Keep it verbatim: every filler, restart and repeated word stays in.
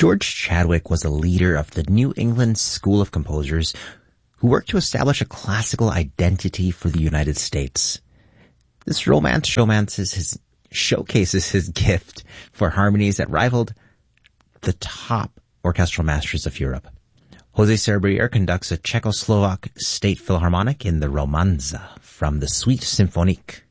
George Chadwick was a leader of the New England School of Composers who worked to establish a classical identity for the United States. This romance showmances his, showcases his gift for harmonies that rivaled the top orchestral masters of Europe. Jose Serbrier conducts a Czechoslovak State Philharmonic in the Romanza from the Suite Symphonique.